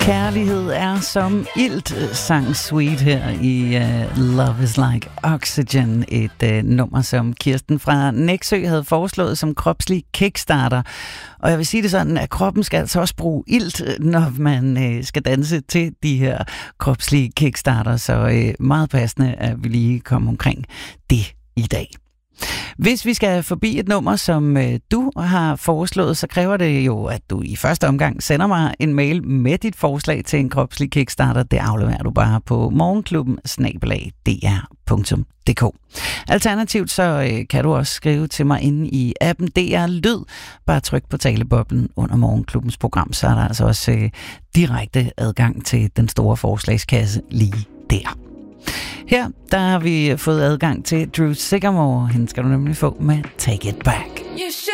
Kærlighed er som ilt, sang Sweet her i Love is Like Oxygen. Et nummer, som Kirsten fra Nexø havde foreslået som kropslig kickstarter. Og jeg vil sige det sådan, at kroppen skal altså også bruge ilt, når man skal danse til de her kropslige kickstarter. Så meget passende, at vi lige kommer omkring det i dag. Hvis vi skal forbi et nummer, som du har foreslået, så kræver det jo, at du i første omgang sender mig en mail med dit forslag til en kropslig kickstarter. Det afleverer du bare på morgenklubben@dr.dk. Alternativt så kan du også skrive til mig inde i appen DR Lyd. Bare tryk på taleboblen under Morgenklubbens program, så er der altså også direkte adgang til den store forslagskasse lige der. Her, der har vi fået adgang til Drew Sycamore. Hende skal du nemlig få med Take It Back.